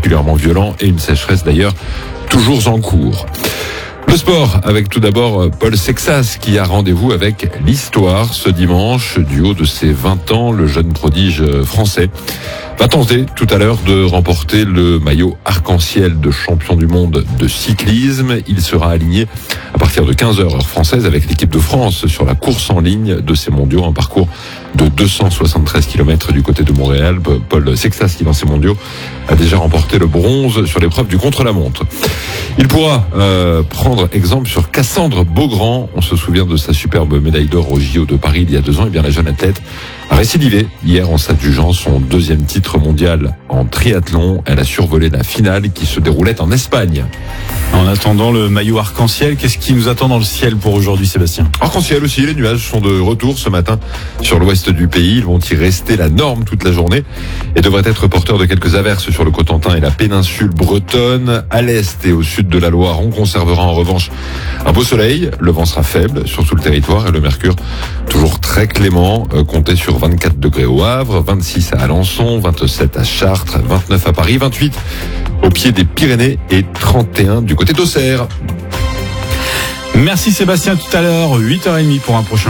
particulièrement violents et une sécheresse d'ailleurs toujours en cours. Le sport, avec tout d'abord Paul Sexas qui a rendez-vous avec l'histoire ce dimanche. Du haut de ses 20 ans, le jeune prodige français va tenter tout à l'heure de remporter le maillot arc-en-ciel de champion du monde de cyclisme. Il sera aligné à partir de 15h heure française avec l'équipe de France sur la course en ligne de ces mondiaux, un parcours de 273 km du côté de Montréal. Paul Sexas, qui dans ces mondiaux a déjà remporté le bronze sur l'épreuve du contre-la-montre. Il pourra prendre exemple sur Cassandre Beaugrand. On se souvient de sa superbe médaille d'or au JO de Paris il y a 2 ans. Et bien la jeune athlète a récidivé hier en s'adjugeant son 2e titre mondial en triathlon. Elle a survolé la finale qui se déroulait en Espagne. En attendant le maillot arc-en-ciel, qu'est-ce qui nous attend dans le ciel pour aujourd'hui, Sébastien? Arc-en-ciel aussi, les nuages sont de retour ce matin sur l'ouest du pays. Ils vont y rester la norme toute la journée et devraient être porteurs de quelques averses sur le Cotentin et la péninsule bretonne. À l'est et au sud de la Loire, on conservera en revanche un beau soleil. Le vent sera faible sur tout le territoire et le mercure toujours très clément. Comptez sur 24 degrés au Havre, 26 à Alençon, 27 à Chartres, 29 à Paris, 28 au pied des Pyrénées et 31 du côté d'Auxerre. Merci Sébastien, tout à l'heure, 8h30 pour un prochain